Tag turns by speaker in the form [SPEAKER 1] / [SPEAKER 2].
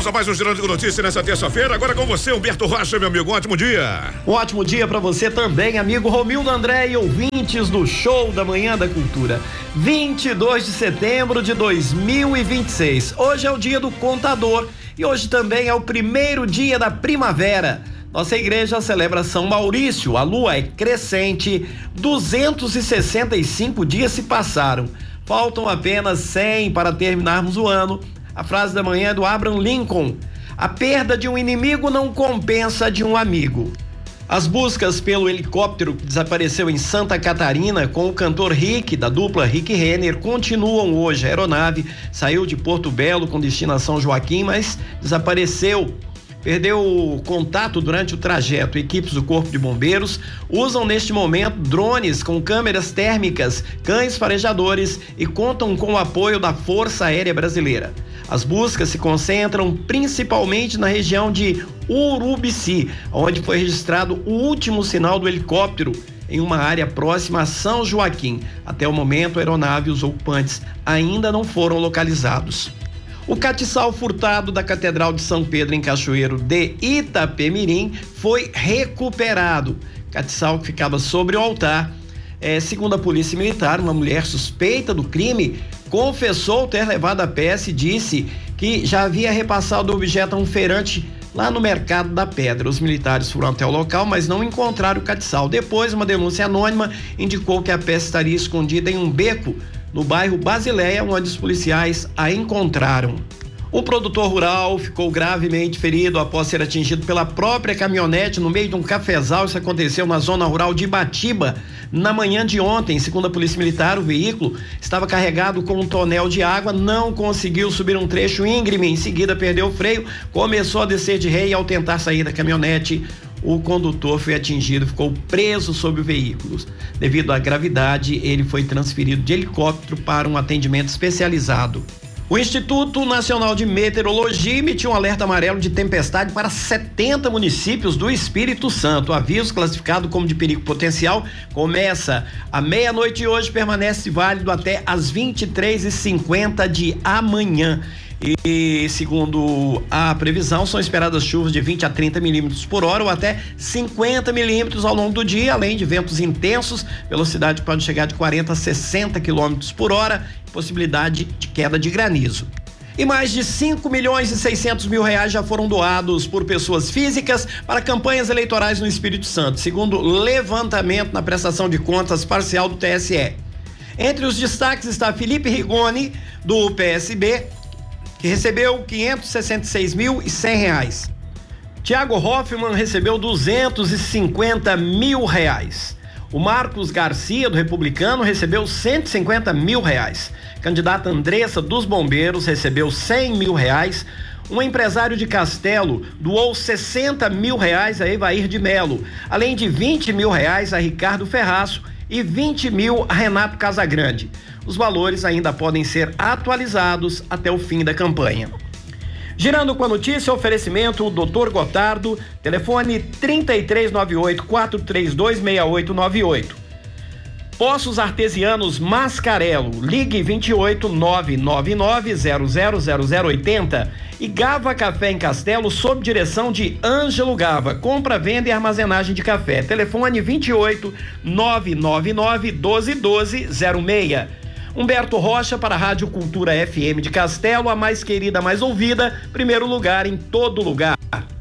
[SPEAKER 1] Vamos a mais um Girando de Notícias nessa terça-feira. Agora com você, Humberto Rocha, meu amigo. Um ótimo dia.
[SPEAKER 2] Um ótimo dia para você também, amigo Romildo André e ouvintes do Show da Manhã da Cultura. 22 de setembro de 2026. Hoje é o dia do contador e hoje também é o primeiro dia da primavera. Nossa igreja celebra São Maurício, a lua é crescente, 265 dias se passaram. Faltam apenas 100 para terminarmos o ano. A frase da manhã é do Abraham Lincoln: a perda de um inimigo não compensa a de um amigo. As buscas pelo helicóptero que desapareceu em Santa Catarina com o cantor Rick, da dupla Rick Renner, continuam hoje. A aeronave saiu de Porto Belo com destinação Joaquim, mas desapareceu. Perdeu o contato durante o trajeto. Equipes do Corpo de Bombeiros usam neste momento drones com câmeras térmicas, cães farejadores e contam com o apoio da Força Aérea Brasileira. As buscas se concentram principalmente na região de Urubici, onde foi registrado o último sinal do helicóptero em uma área próxima a São Joaquim. Até o momento, a aeronave e os ocupantes ainda não foram localizados. O castiçal furtado da Catedral de São Pedro em Cachoeiro de Itapemirim foi recuperado. Castiçal que ficava sobre o altar. Segundo a Polícia Militar, uma mulher suspeita do crime confessou ter levado a peça e disse que já havia repassado o objeto a um feirante lá no Mercado da Pedra. Os militares foram até o local, mas não encontraram o castiçal. Depois, uma denúncia anônima indicou que a peça estaria escondida em um beco no bairro Basileia, onde os policiais a encontraram. O produtor rural ficou gravemente ferido após ser atingido pela própria caminhonete no meio de um cafezal. Isso aconteceu na zona rural de Ibatiba na manhã de ontem. Segundo a Polícia Militar, o veículo estava carregado com um tonel de água, não conseguiu subir um trecho íngreme, em seguida perdeu o freio, começou a descer de ré e ao tentar sair da caminhonete, o condutor foi atingido, ficou preso sob o veículo. Devido à gravidade, ele foi transferido de helicóptero para um atendimento especializado. O Instituto Nacional de Meteorologia emitiu um alerta amarelo de tempestade para 70 municípios do Espírito Santo. O aviso, classificado como de perigo potencial, começa à meia-noite de hoje, permanece válido até às 23h50 de amanhã. E segundo a previsão, são esperadas chuvas de 20 a 30 milímetros por hora ou até 50 milímetros ao longo do dia, além de ventos intensos, velocidade pode chegar de 40 a 60 quilômetros por hora, possibilidade de queda de granizo. E mais de 5.600.000 já foram doados por pessoas físicas para campanhas eleitorais no Espírito Santo, segundo levantamento na prestação de contas parcial do TSE. Entre os destaques está Felipe Rigoni, do PSB, que recebeu R$566.100. Tiago Hoffmann recebeu R$250 mil. O Marcos Garcia, do Republicano, recebeu R$150 mil. Candidata Andressa, dos Bombeiros, recebeu R$100 mil. Um empresário de Castelo doou R$60 mil a Evair de Melo, além de R$20 mil a Ricardo Ferraço e R$20 mil a Renato Casagrande. Os valores ainda podem ser atualizados até o fim da campanha. Girando com a notícia, oferecimento Dr. Gotardo, telefone 3398-432-6898. Poços Artesianos Mascarelo, ligue 28-999-000080. E Gava Café em Castelo, sob direção de Ângelo Gava, compra, venda e armazenagem de café. Telefone 28-999-1212-06. Humberto Rocha para a Rádio Cultura FM de Castelo, a mais querida, mais ouvida, primeiro lugar em todo lugar.